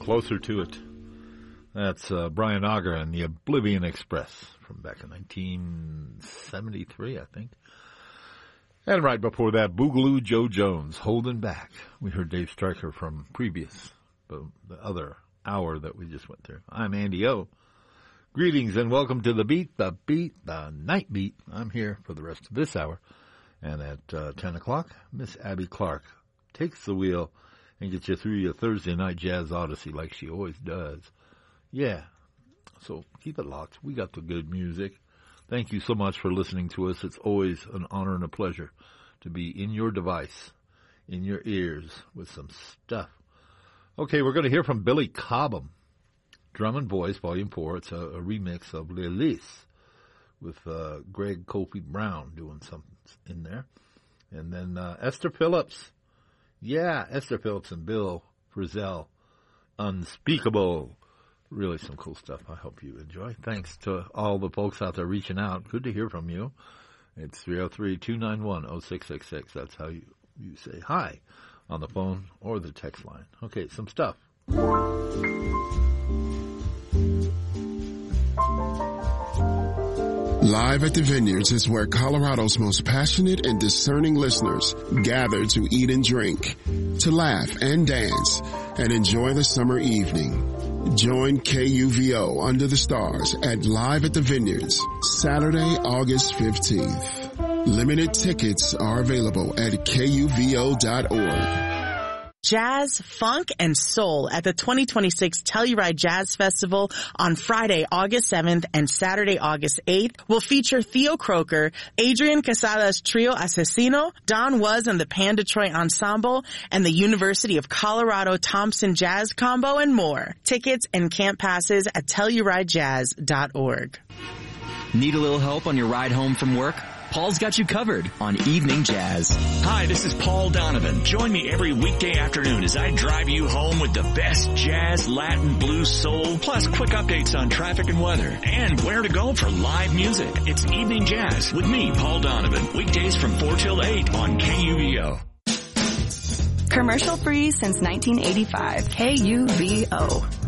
Closer to It. That's Brian Auger and the Oblivion Express from back in 1973, I think. And right before that, Boogaloo Joe Jones, Holding Back. We heard Dave Stryker from previous, the other hour that we just went through. I'm Andy O. Greetings and welcome to the Night Beat. I'm here for the rest of this hour. And at 10 o'clock, Miss Abby Clark takes the wheel and gets you through your Thursday night jazz odyssey like she always does. Yeah, so keep it locked. We got the good music. Thank you so much for listening to us. It's always an honor and a pleasure to be in your device, in your ears, with some stuff. Okay, we're going to hear from Billy Cobham, Drum and Voice, Volume 4. It's a remix of Lilith with Greg Kofi Brown doing something in there. And then Esther Phillips. Yeah, Esther Phillips and Bill Frisell. Unspeakable. Really some cool stuff. I hope you enjoy. Thanks to all the folks out there reaching out. Good to hear from you. It's 303-291-0666. That's how you say hi on the phone or the text line. Okay, some stuff. Live at the Vineyards is where Colorado's most passionate and discerning listeners gather to eat and drink, to laugh and dance, and enjoy the summer evening. Join KUVO Under the Stars at Live at the Vineyards, Saturday, August 15th. Limited tickets are available at KUVO.org. Jazz, funk, and soul at the 2026 Telluride Jazz Festival on Friday, August 7th and Saturday, August 8th will feature Theo Croker, Adrian Casadas Trio Asesino, Don Was and the Pan Detroit Ensemble, and the University of Colorado Thompson Jazz Combo, and more. Tickets and camp passes at TellurideJazz.org. Need a little help on your ride home from work? Paul's got you covered on Evening Jazz. Hi, this is Paul Donovan. Join me every weekday afternoon as I drive you home with the best jazz, Latin, blues, soul, plus quick updates on traffic and weather, and where to go for live music. It's Evening Jazz with me, Paul Donovan. Weekdays from 4 till 8 on KUVO. Commercial free since 1985. KUVO.